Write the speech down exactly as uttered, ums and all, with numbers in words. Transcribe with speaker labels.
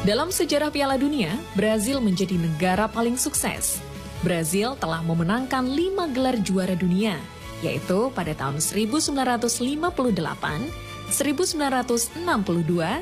Speaker 1: Dalam sejarah Piala Dunia, Brazil menjadi negara paling sukses. Brazil telah memenangkan lima gelar juara dunia, yaitu pada tahun seribu sembilan ratus lima puluh delapan, seribu sembilan ratus enam puluh dua,